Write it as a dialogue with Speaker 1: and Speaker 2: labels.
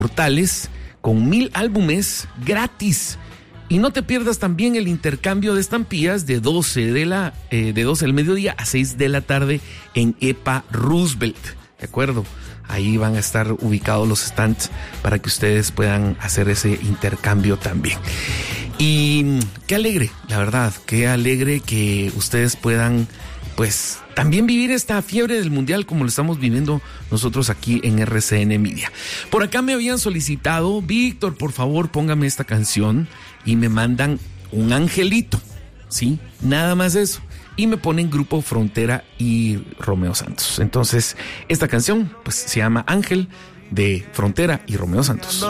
Speaker 1: portales con 1000 álbumes gratis. Y no te pierdas también el intercambio de estampillas de 12 del mediodía a 6 de la tarde en EPA Roosevelt. ¿De acuerdo? Ahí van a estar ubicados los stands para que ustedes puedan hacer ese intercambio también. Y qué alegre, la verdad, qué alegre que ustedes puedan, pues, también vivir esta fiebre del mundial como lo estamos viviendo nosotros aquí en RCN Media. Por acá me habían solicitado, Víctor, por favor, póngame esta canción, y me mandan un angelito, ¿sí? Nada más eso. Y me ponen Grupo Frontera y Romeo Santos. Entonces, esta canción pues se llama Ángel, de Frontera y Romeo Santos.